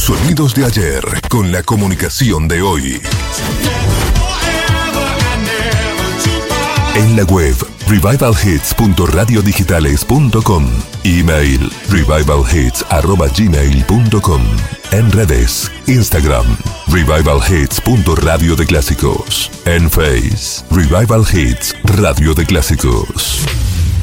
Sonidos de ayer con la comunicación de hoy. En la web revivalhits.radiodigitales.com. Email revivalhits@gmail.com. En redes, Instagram, Revival Hits Radio de Clásicos. En Face, Revival Hits Radio de Clásicos.